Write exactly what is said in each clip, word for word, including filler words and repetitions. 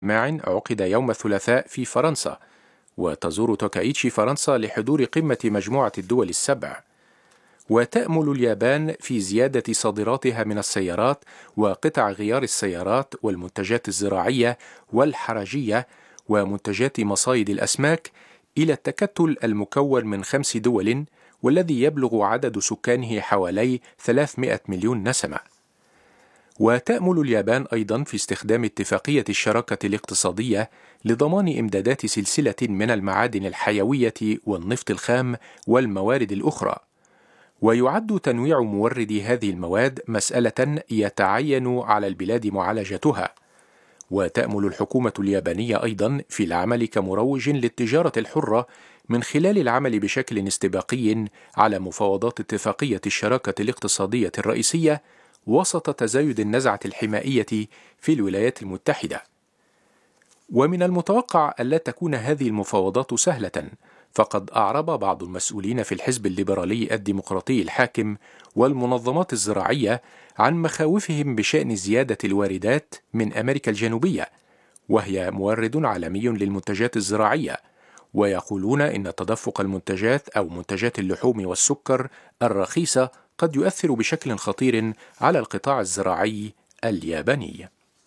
عقد يوم الثلاثاء في فرنسا، وتزور توكايتشي فرنسا لحضور قمة مجموعة الدول السبع. وتأمل اليابان في زيادة صادراتها من السيارات وقطع غيار السيارات والمنتجات الزراعية والحرجية ومنتجات مصايد الأسماك إلى التكتل المكون من خمس دول، والذي يبلغ عدد سكانه حوالي ثلاثمائة مليون نسمة. وتأمل اليابان أيضا في استخدام اتفاقية الشراكة الاقتصادية لضمان إمدادات سلسلة من المعادن الحيوية والنفط الخام والموارد الأخرى. ويعد تنويع موردي هذه المواد مسألة يتعين على البلاد معالجتها. وتأمل الحكومة اليابانية أيضا في العمل كمروج للتجارة الحرة من خلال العمل بشكل استباقي على مفاوضات اتفاقية الشراكة الاقتصادية الرئيسية وسط تزايد النزعة الحمائية في الولايات المتحدة. ومن المتوقع ألا تكون هذه المفاوضات سهلة، فقد أعرب بعض المسؤولين في الحزب الليبرالي الديمقراطي الحاكم والمنظمات الزراعية عن مخاوفهم بشأن زيادة الواردات من أمريكا الجنوبية، وهي مورد عالمي للمنتجات الزراعية، ويقولون إن تدفق المنتجات أو منتجات اللحوم والسكر الرخيصة قد يؤثر بشكل خطير على القطاع الزراعي الياباني.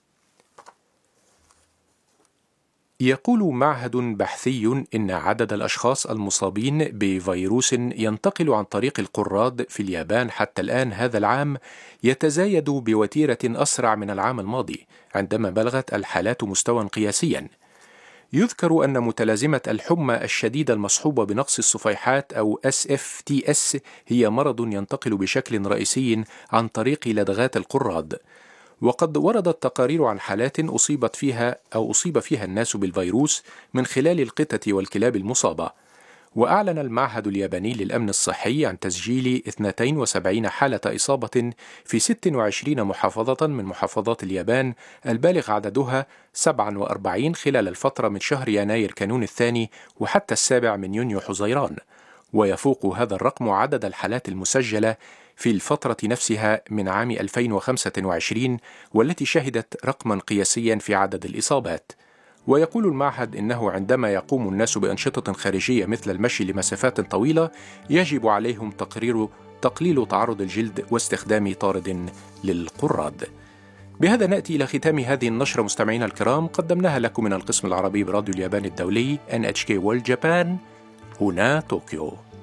يقول معهد بحثي إن عدد الأشخاص المصابين بفيروس ينتقل عن طريق القراد في اليابان حتى الآن هذا العام يتزايد بوتيرة أسرع من العام الماضي، عندما بلغت الحالات مستوى قياسيا. يذكر أن متلازمة الحمى الشديدة المصحوبة بنقص الصفيحات أو إس إف تي إس هي مرض ينتقل بشكل رئيسي عن طريق لدغات القراد. وقد وردت تقارير عن حالات أصيبت فيها أو أصيب فيها الناس بالفيروس من خلال القطط والكلاب المصابة. وأعلن المعهد الياباني للأمن الصحي عن تسجيل اثنتين وسبعين حالة إصابة في ست وعشرين محافظة من محافظات اليابان، البالغ عددها سبعة وأربعين خلال الفترة من شهر يناير كانون الثاني وحتى السابع من يونيو حزيران. ويفوق هذا الرقم عدد الحالات المسجلة في الفترة نفسها من عام ألفين وخمسة وعشرين، والتي شهدت رقما قياسيا في عدد الإصابات. ويقول المعهد إنه عندما يقوم الناس بأنشطة خارجية مثل المشي لمسافات طويلة يجب عليهم تقرير تقليل تعرض الجلد واستخدام طارد للقراد. بهذا نأتي إلى ختام هذه النشرة مستمعينا الكرام، قدمناها لكم من القسم العربي براديو اليابان الدولي إن إتش كي World Japan هنا طوكيو.